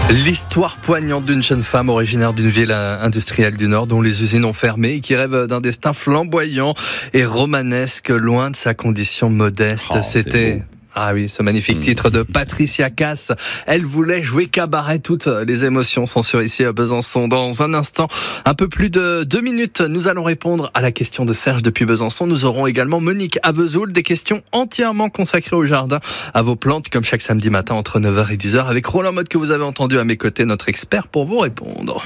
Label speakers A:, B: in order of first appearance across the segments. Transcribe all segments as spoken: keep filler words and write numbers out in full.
A: L'histoire poignante d'une jeune femme originaire d'une ville industrielle du Nord dont les usines ont fermé et qui rêve d'un destin flamboyant et romanesque loin de sa condition modeste.
B: Oh,
A: C'était... Ah oui, ce magnifique titre de Patricia Cass. Elle voulait jouer cabaret. Toutes les émotions sont sur Ici à Besançon. Dans un instant, un peu plus de deux minutes, nous allons répondre à la question de Serge depuis Besançon. Nous aurons également Monique à Vesoul, des questions entièrement consacrées au jardin, à vos plantes, comme chaque samedi matin entre neuf heures et dix heures, avec Roland Motte que vous avez entendu à mes côtés, notre expert pour vous répondre.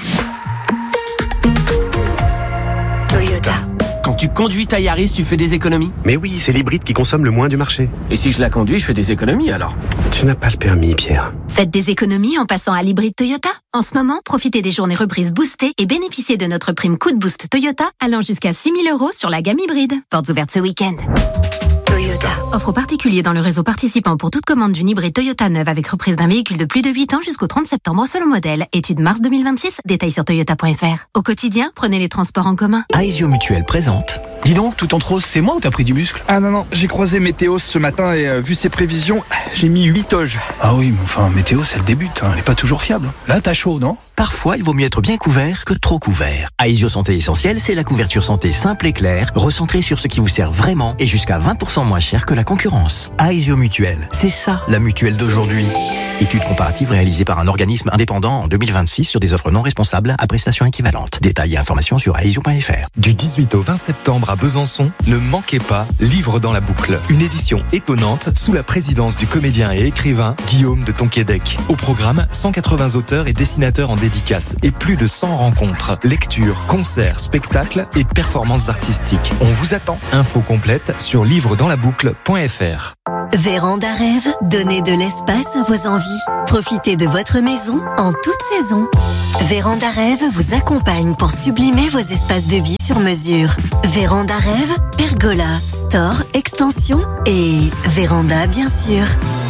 C: Toyota.
D: Quand tu conduis ta Yaris, tu fais des économies?
C: Mais oui, c'est l'hybride qui consomme le moins du marché.
D: Et si je la conduis, je fais des économies alors?
C: Tu n'as pas le permis, Pierre.
E: Faites des économies en passant à l'hybride Toyota. En ce moment, profitez des journées reprises boostées et bénéficiez de notre prime Coup de Boost Toyota allant jusqu'à six mille euros sur la gamme hybride. Portes ouvertes ce week-end.
C: Toyota.
E: Offre aux particuliers dans le réseau participant pour toute commande d'une hybride Toyota neuve avec reprise d'un véhicule de plus de huit ans jusqu'au trente septembre selon modèle. Étude mars deux mille vingt-six. Détails sur toyota point f r. Au quotidien, prenez les transports en commun.
F: Aesio Mutuelle présente.
D: Dis donc, tout en rose, c'est moi ou t'as pris du muscle?
G: Ah non, non, j'ai croisé Météo ce matin et euh, vu ses prévisions, j'ai mis huit toges.
F: Ah oui, mais enfin, météo, c'est le début, hein. Elle est pas toujours fiable. Là, t'as chaud, non? Parfois, il vaut mieux être bien couvert que trop couvert. Aesio Santé Essentielle, c'est la couverture santé simple et claire, recentrée sur ce qui vous sert vraiment et jusqu'à vingt pour cent moins cher que la concurrence. Aesio Mutuelle, c'est ça la mutuelle d'aujourd'hui. Étude comparative réalisée par un organisme indépendant en deux mille vingt-six sur des offres non responsables à prestations équivalentes. Détails et informations sur aesio point f r.
H: Du dix-huit au vingt septembre à Besançon, ne manquez pas Livre dans la boucle. Une édition étonnante sous la présidence du comédien et écrivain Guillaume de Tonquédec. Au programme, cent quatre-vingts auteurs et dessinateurs en dédicace et plus de cent rencontres, lectures, concerts, spectacles et performances artistiques. On vous attend. Info complète sur livre dans la boucle point f r.
I: Véranda Rêve, donnez de l'espace à vos envies. Profitez de votre maison en toute saison. Véranda Rêve vous accompagne pour sublimer vos espaces de vie sur mesure. Véranda Rêve, pergola, store, extension et véranda bien sûr.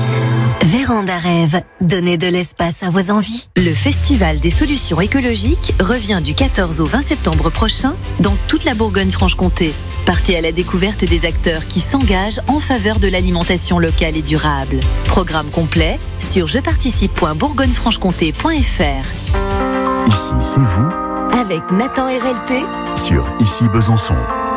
I: Véranda Rêve, donnez de l'espace à vos envies.
J: Le Festival des solutions écologiques revient du quatorze au vingt septembre prochain dans toute la Bourgogne-Franche-Comté. Partez à la découverte des acteurs qui s'engagent en faveur de l'alimentation locale et durable. Programme complet sur je participe point bourgogne franche comté point f r.
K: Ici, c'est vous.
I: Avec Nathan R L T.
K: Sur Ici Besançon.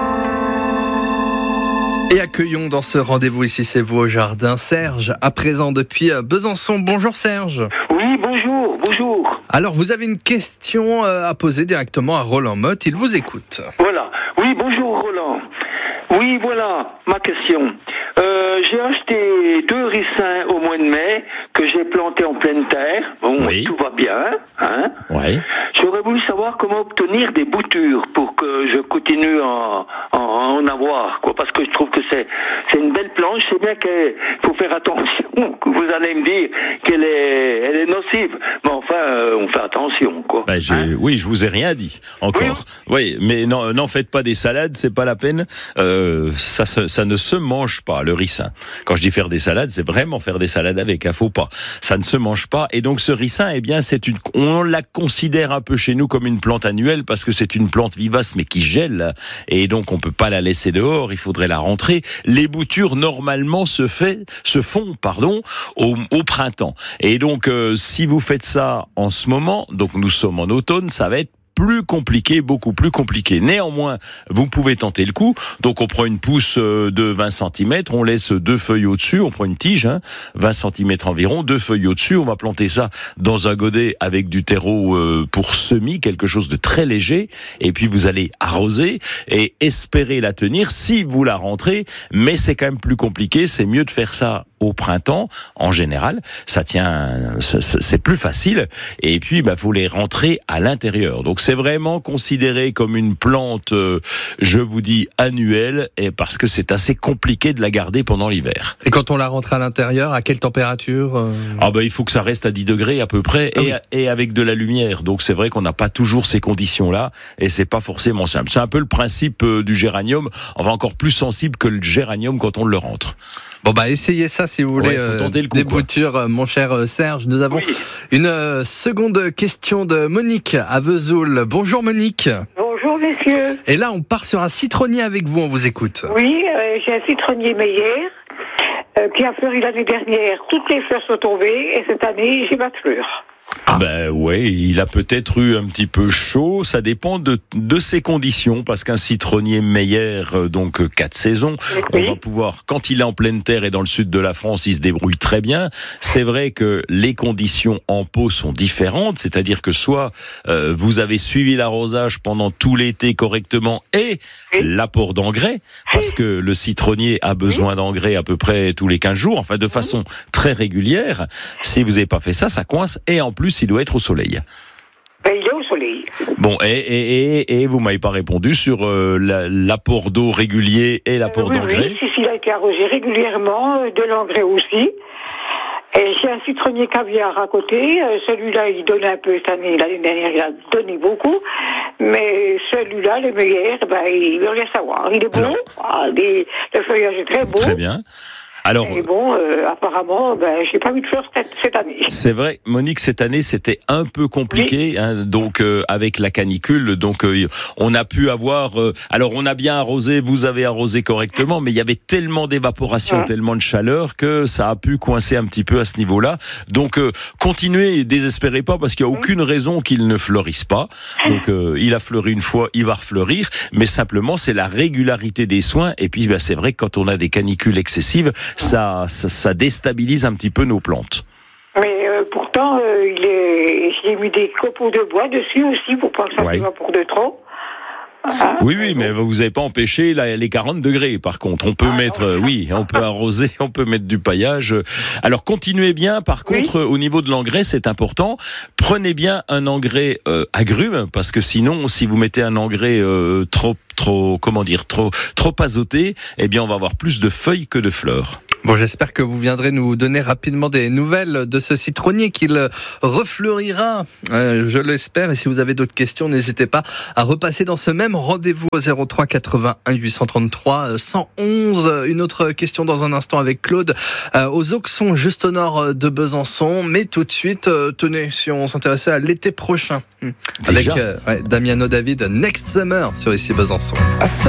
A: Et accueillons dans ce rendez-vous Ici c'est vous au jardin Serge, à présent depuis Besançon. Bonjour Serge.
L: Oui, bonjour, bonjour.
A: Alors vous avez une question à poser directement à Roland Motte, il vous écoute.
L: Voilà, oui bonjour Roland. Oui voilà ma question. Euh, j'ai acheté deux ricins au mois de mai que j'ai plantés en pleine terre. Bon, oui. Tout va bien, hein.
B: Oui.
L: J'aurais voulu savoir comment obtenir des boutures pour que je continue à, à en avoir, quoi. Parce que je trouve que c'est c'est une belle planche. C'est bien qu'il faut faire attention. Vous allez me dire qu'elle est elle est nocive, mais enfin euh, on fait attention, quoi.
B: Ben, j'ai, hein oui, je vous ai rien dit encore. Oui, oui mais non, n'en faites pas des salades, c'est pas la peine. Euh, ça, ça ne se mange pas. Le ricin. Quand je dis faire des salades, c'est vraiment faire des salades avec, hein, faut pas. Ça ne se mange pas. Et donc ce ricin, eh bien, c'est une, on la considère un peu chez nous comme une plante annuelle parce que c'est une plante vivace mais qui gèle. Et donc on peut pas la laisser dehors. Il faudrait la rentrer. Les boutures normalement se fait, se font, pardon, au, au printemps. Et donc euh, si vous faites ça en ce moment, donc nous sommes en automne, ça va être plus compliqué, beaucoup plus compliqué. Néanmoins, vous pouvez tenter le coup. Donc, on prend une pousse de vingt centimètres, on laisse deux feuilles au-dessus, on prend une tige, hein, vingt centimètres environ, deux feuilles au-dessus, on va planter ça dans un godet avec du terreau euh, pour semis, quelque chose de très léger, et puis vous allez arroser et espérer la tenir si vous la rentrez, mais c'est quand même plus compliqué, c'est mieux de faire ça au printemps, en général, ça tient, c'est plus facile, et puis bah, vous les rentrez à l'intérieur. Donc c'est vraiment considéré comme une plante, euh, je vous dis, annuelle, et parce que c'est assez compliqué de la garder pendant l'hiver.
A: Et quand on la rentre à l'intérieur, à quelle température euh...
B: Ah bah, il faut que ça reste à dix degrés à peu près, ah, et, oui. et avec de la lumière. Donc c'est vrai qu'on n'a pas toujours ces conditions-là, et c'est pas forcément simple. C'est un peu le principe euh, du géranium, on va encore plus sensible que le géranium quand on le rentre.
A: Bon bah essayez ça si vous voulez,
B: ouais, euh, le coup,
A: des boutures, mon cher Serge. Nous avons oui. une euh, seconde question de Monique à Vesoul. Bonjour Monique.
M: Bonjour messieurs.
A: Et là on part sur un citronnier avec vous, on vous écoute.
M: Oui, euh, j'ai un citronnier Meyer euh, qui a fleuri l'année dernière. Toutes les fleurs sont tombées et cette année j'ai pas de fleurs.
A: Ah
B: Ben ouais, il a peut-être eu un petit peu chaud. Ça dépend de, de ses conditions, parce qu'un citronnier Meyer, donc quatre saisons, oui. on va pouvoir, quand il est en pleine terre et dans le sud de la France, il se débrouille très bien. C'est vrai que les conditions en pot sont différentes, c'est-à-dire que soit euh, vous avez suivi l'arrosage pendant tout l'été correctement et oui. l'apport d'engrais, parce que le citronnier a besoin oui. d'engrais à peu près tous les quinze jours, enfin de façon très régulière. Si vous n'avez pas fait ça, ça coince, et en plus il doit être au soleil.
M: Ben, il est au soleil.
B: Bon, et, et, et, et vous m'avez pas répondu sur euh, la, l'apport d'eau régulier et l'apport
M: euh, oui,
B: d'engrais.
M: Oui, si, s'il a été arrosé régulièrement, de l'engrais aussi. Et j'ai un citronnier caviar à côté. Celui-là, il donne un peu cette année. L'année dernière, il a donné beaucoup. Mais celui-là, le meilleur, ben, il veut rien savoir. Il est bon. Alors, ah, les, le feuillage est très beau.
B: Très bien. Alors,
M: et bon, euh, apparemment, ben, j'ai pas vu de fleurs cette, cette année.
B: C'est vrai, Monique, cette année, c'était un peu compliqué, oui. hein, donc euh, avec la canicule, donc euh, on a pu avoir. Euh, alors, on a bien arrosé, vous avez arrosé correctement, mais il y avait tellement d'évaporation, ouais. tellement de chaleur que ça a pu coincer un petit peu à ce niveau-là. Donc, euh, continuez, désespérez pas, parce qu'il y a aucune raison qu'il ne fleurisse pas. Donc, euh, il a fleuri une fois, il va refleurir, mais simplement, c'est la régularité des soins. Et puis, ben, c'est vrai que quand on a des canicules excessives, Ça, ça, ça déstabilise un petit peu nos plantes.
M: Mais euh, pourtant, euh, il est, j'ai mis des copeaux de bois dessus aussi pour pas que ça ouais. s'évapore de trop. Ah,
B: oui, oui, mais vous n'avez pas empêché la, les quarante degrés. Par contre, on peut ah, mettre, euh, oui, on peut arroser, on peut mettre du paillage. Alors, continuez bien. Par contre, oui. au niveau de l'engrais, c'est important. Prenez bien un engrais euh, agrume, parce que sinon, si vous mettez un engrais euh, trop, trop, comment dire, trop, trop azoté, eh bien, on va avoir plus de feuilles que de fleurs.
A: Bon, j'espère que vous viendrez nous donner rapidement des nouvelles de ce citronnier, qu'il refleurira, euh, je l'espère. Et si vous avez d'autres questions, n'hésitez pas à repasser dans ce même rendez-vous au zéro trois quatre-vingt-un huit cent trente-trois cent onze. Une autre question dans un instant avec Claude, euh, aux Auxons, juste au nord de Besançon. Mais tout de suite, euh, tenez, si on s'intéressait à l'été prochain, avec euh, ouais, Damiano David, Next Summer sur Ici Besançon.